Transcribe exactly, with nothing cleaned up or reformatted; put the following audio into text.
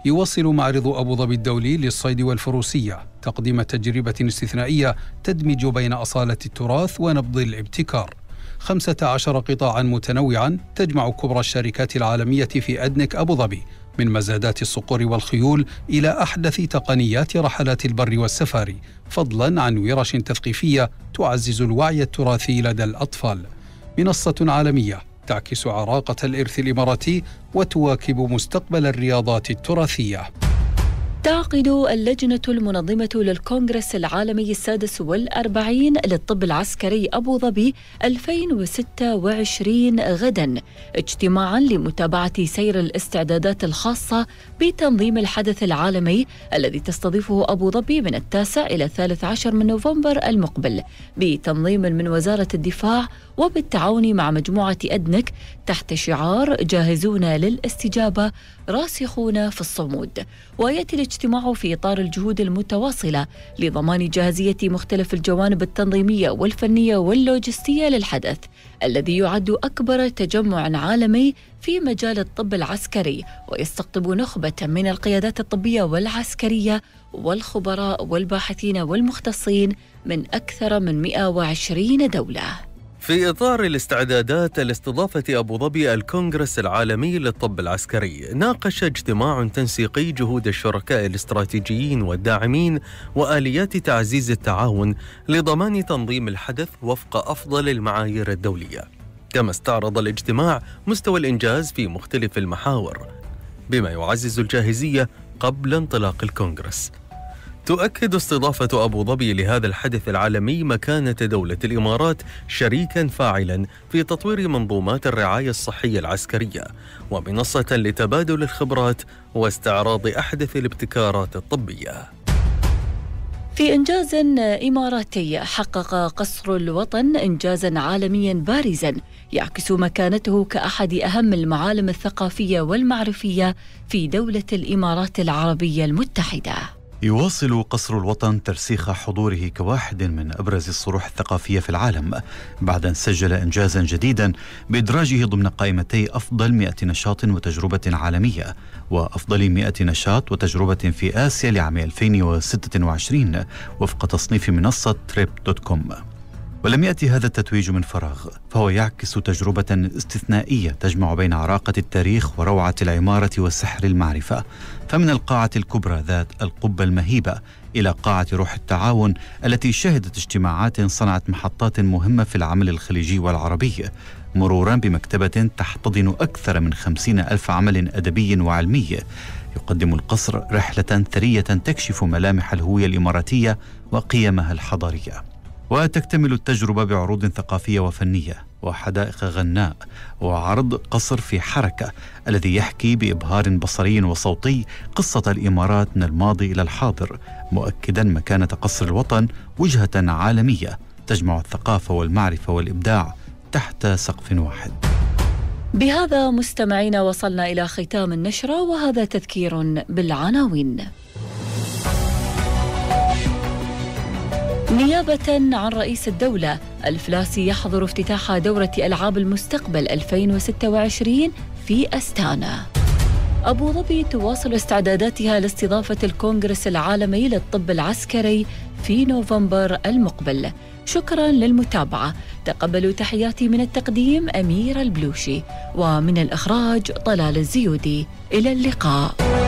يواصل معرض أبو ظبي الدولي للصيد والفروسية تقديم تجربة استثنائية تدمج بين أصالة التراث ونبض الابتكار. خمسة عشر قطاعا متنوعا تجمع كبرى الشركات العالمية في أدنك أبو ظبي، من مزادات الصقور والخيول إلى أحدث تقنيات رحلات البر والسفاري، فضلا عن ورش تثقيفية تعزز الوعي التراثي لدى الأطفال. منصة عالمية تعكس عراقة الإرث الإماراتي وتواكب مستقبل الرياضات التراثية. تعقد اللجنة المنظمة للكونغرس العالمي السادس والأربعين للطب العسكري أبو ظبي ألفين وستة وعشرين غدا اجتماعا لمتابعة سير الاستعدادات الخاصة بتنظيم الحدث العالمي الذي تستضيفه أبو ظبي من التاسع إلى الثالث عشر من نوفمبر المقبل، بتنظيم من وزارة الدفاع وبالتعاون مع مجموعة أدنك تحت شعار جاهزون للاستجابة راسخون في الصمود. ويأتي الاجتماع في إطار الجهود المتواصلة لضمان جاهزية مختلف الجوانب التنظيمية والفنية واللوجستية للحدث الذي يعد أكبر تجمع عالمي في مجال الطب العسكري، ويستقطب نخبة من القيادات الطبية والعسكرية والخبراء والباحثين والمختصين من أكثر من مئة وعشرين دولة. في إطار الاستعدادات لاستضافة أبو ظبي الكونغرس العالمي للطب العسكري، ناقش اجتماع تنسيقي جهود الشركاء الاستراتيجيين والداعمين وآليات تعزيز التعاون لضمان تنظيم الحدث وفق أفضل المعايير الدولية. كما استعرض الاجتماع مستوى الإنجاز في مختلف المحاور بما يعزز الجاهزية قبل انطلاق الكونغرس. تؤكد استضافة أبو ظبي لهذا الحدث العالمي مكانة دولة الإمارات شريكاً فاعلاً في تطوير منظومات الرعاية الصحية العسكرية ومنصة لتبادل الخبرات واستعراض أحدث الابتكارات الطبية. في إنجاز إماراتي، حقق قصر الوطن إنجازاً عالمياً بارزاً يعكس مكانته كأحد أهم المعالم الثقافية والمعرفية في دولة الإمارات العربية المتحدة. يواصل قصر الوطن ترسيخ حضوره كواحد من أبرز الصروح الثقافية في العالم بعد أن سجل إنجازا جديدا بإدراجه ضمن قائمتي أفضل مئة نشاط وتجربة عالمية وأفضل مئة نشاط وتجربة في آسيا لعام ألفين وستة وعشرين وفق تصنيف منصة تريب دوت كوم. ولم يأتي هذا التتويج من فراغ، فهو يعكس تجربة استثنائية تجمع بين عراقة التاريخ وروعة العمارة وسحر المعرفة. فمن القاعة الكبرى ذات القبة المهيبة إلى قاعة روح التعاون التي شهدت اجتماعات صنعت محطات مهمة في العمل الخليجي والعربي، مرورا بمكتبة تحتضن أكثر من خمسين ألف عمل أدبي وعلمي، يقدم القصر رحلة ثرية تكشف ملامح الهوية الإماراتية وقيمها الحضارية. وتكتمل التجربة بعروض ثقافية وفنية وحدائق غناء وعرض قصر في حركة الذي يحكي بإبهار بصري وصوتي قصة الإمارات من الماضي إلى الحاضر، مؤكدا مكانة قصر الوطن وجهة عالمية تجمع الثقافة والمعرفة والإبداع تحت سقف واحد. بهذا مستمعينا وصلنا إلى ختام النشرة، وهذا تذكير بالعناوين. نيابة عن رئيس الدولة، الفلاسي يحضر افتتاح دورة ألعاب المستقبل ألفين وستة وعشرين في أستانا. أبو ظبي تواصل استعداداتها لاستضافة الكونغرس العالمي للطب العسكري في نوفمبر المقبل. شكرا للمتابعة، تقبلوا تحياتي من التقديم أمير البلوشي، ومن الإخراج طلال الزيودي. إلى اللقاء.